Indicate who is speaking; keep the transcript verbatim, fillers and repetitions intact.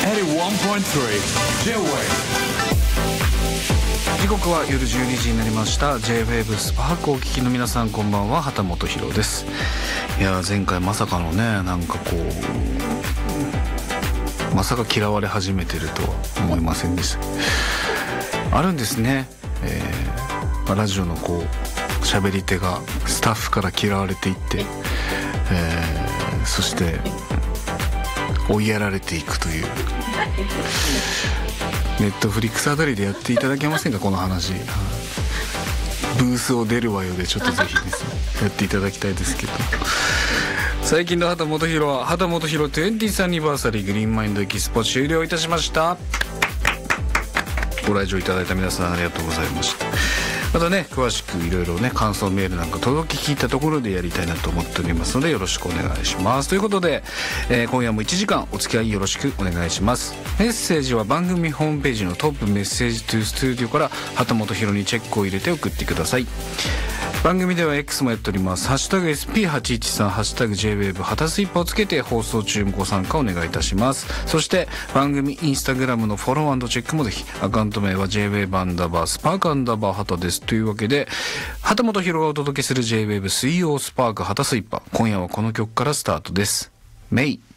Speaker 1: J-ウェイ 時刻は夜じゅうにじになりました。 J-ウェーブ スパークをお聞きの皆さん、こんばんは。畑本博です。いや前回まさかのね、なんかこうまさか嫌われ始めてるとは思いませんでした。あるんですね、えー、ラジオのこう喋り手がスタッフから嫌われていって、えー、そして追いやられていくというネットフリックスあたりでやっていただけませんか、この話。ブースを出るわよでちょっとぜひですねやっていただきたいですけど、最近の畑本博は畑本博にじゅうアニバーサリーグリーンマインドエキスポ終了いたしました。ご来場いただいた皆さんありがとうございました。またね、詳しくいろいろね、感想メールなんか届き聞いたところでやりたいなと思っておりますので、よろしくお願いします。ということで、えー、今夜もいちじかんお付き合いよろしくお願いします。メッセージは番組ホームページのトップメッセージトゥースタジオから畑本博にチェックを入れて送ってください。番組では X もやっております。ハッシュタグ エスピーはちいちさん ハッシュタグ ジェイウェーブ はたスイッパーをつけて放送中もご参加お願いいたします。そして番組インスタグラムのフォロー&チェックもぜひ。アカウント名は ジェイウェーブ アンダーバースパークアンダーバーハタです。というわけで、畑本博がお届けする ジェイウェーブ 水曜スパークハタスイッパー、今夜はこの曲からスタートです。メイ